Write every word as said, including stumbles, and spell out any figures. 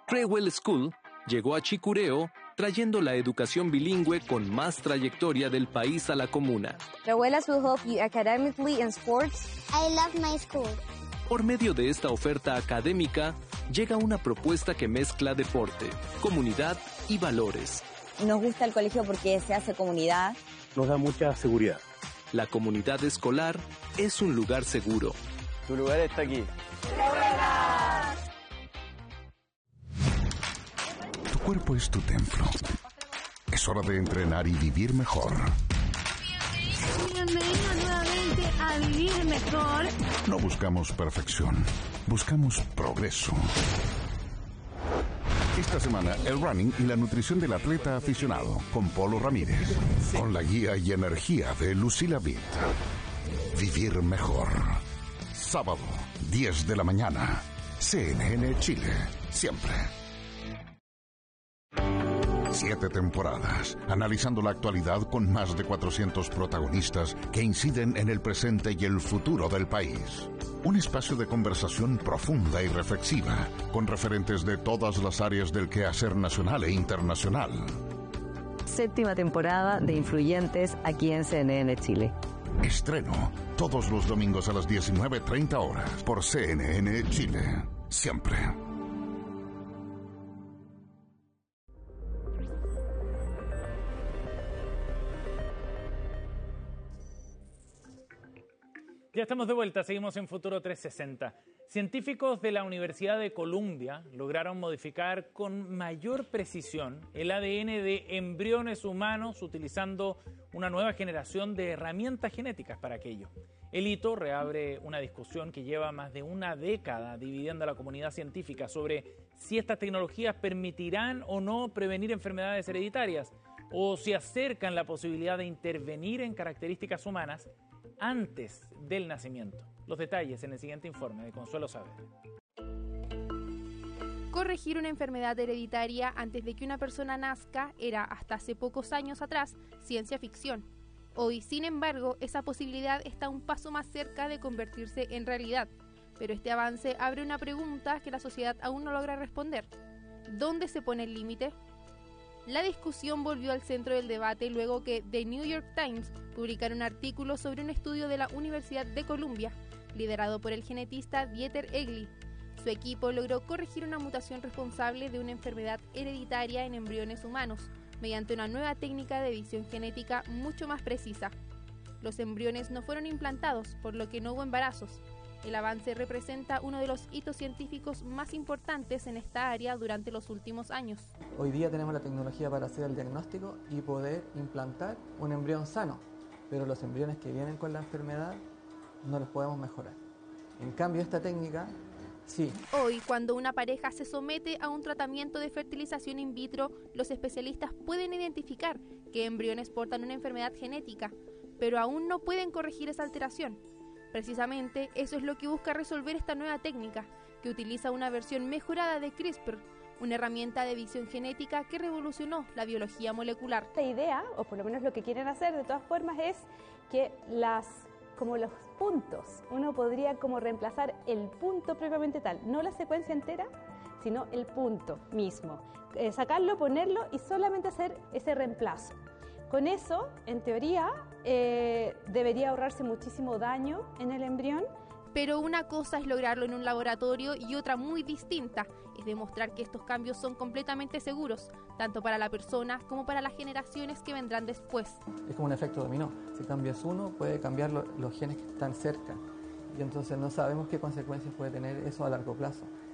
Craywell School llegó a Chicureo trayendo la educación bilingüe con más trayectoria del país a la comuna. Craywell will help you academically in sports. I love my school. Por medio de esta oferta académica, llega una propuesta que mezcla deporte, comunidad y valores. Nos gusta el colegio porque se hace comunidad. Nos da mucha seguridad. La comunidad escolar es un lugar seguro. Tu lugar está aquí. Tu cuerpo es tu templo. Es hora de entrenar y vivir mejor. Bienvenido nuevamente a Vivir Mejor. No buscamos perfección, buscamos progreso. Esta semana, el running y la nutrición del atleta aficionado, con Polo Ramírez. Con la guía y energía de Lucila Vitt. Vivir mejor. Sábado, diez de la mañana. C N N Chile, siempre. Siete temporadas, analizando la actualidad con más de cuatrocientos protagonistas que inciden en el presente y el futuro del país. Un espacio de conversación profunda y reflexiva, con referentes de todas las áreas del quehacer nacional e internacional. Séptima temporada de Influyentes aquí en C N N Chile. Estreno todos los domingos a las diecinueve treinta horas por C N N Chile, siempre. Ya estamos de vuelta, seguimos en Futuro trescientos sesenta. Científicos de la Universidad de Columbia lograron modificar con mayor precisión el A D N de embriones humanos utilizando una nueva generación de herramientas genéticas para aquello. El hito reabre una discusión que lleva más de una década dividiendo a la comunidad científica sobre si estas tecnologías permitirán o no prevenir enfermedades hereditarias o si acercan la posibilidad de intervenir en características humanas antes del nacimiento. Los detalles en el siguiente informe de Consuelo Saavedra. Corregir una enfermedad hereditaria antes de que una persona nazca era, hasta hace pocos años atrás, ciencia ficción. Hoy, sin embargo, esa posibilidad está un paso más cerca de convertirse en realidad. Pero este avance abre una pregunta que la sociedad aún no logra responder. ¿Dónde se pone el límite? La discusión volvió al centro del debate luego que The New York Times publicara un artículo sobre un estudio de la Universidad de Columbia, liderado por el genetista Dieter Egli. Su equipo logró corregir una mutación responsable de una enfermedad hereditaria en embriones humanos, mediante una nueva técnica de edición genética mucho más precisa. Los embriones no fueron implantados, por lo que no hubo embarazos. El avance representa uno de los hitos científicos más importantes en esta área durante los últimos años. Hoy día tenemos la tecnología para hacer el diagnóstico y poder implantar un embrión sano, pero los embriones que vienen con la enfermedad no los podemos mejorar. En cambio, esta técnica, sí. Hoy, cuando una pareja se somete a un tratamiento de fertilización in vitro, los especialistas pueden identificar qué embriones portan una enfermedad genética, pero aún no pueden corregir esa alteración. Precisamente eso es lo que busca resolver esta nueva técnica, que utiliza una versión mejorada de CRISPR, una herramienta de edición genética que revolucionó la biología molecular. La idea, o por lo menos lo que quieren hacer de todas formas, es que las, como los puntos, uno podría como reemplazar el punto propiamente tal, no la secuencia entera, sino el punto mismo. Eh, sacarlo, ponerlo y solamente hacer ese reemplazo. Con eso, en teoría, eh, debería ahorrarse muchísimo daño en el embrión. Pero una cosa es lograrlo en un laboratorio y otra muy distinta es demostrar que estos cambios son completamente seguros, tanto para la persona como para las generaciones que vendrán después. Es como un efecto dominó. Si cambias uno, puede cambiar lo, los genes que están cerca. Y entonces no sabemos qué consecuencias puede tener eso a largo plazo.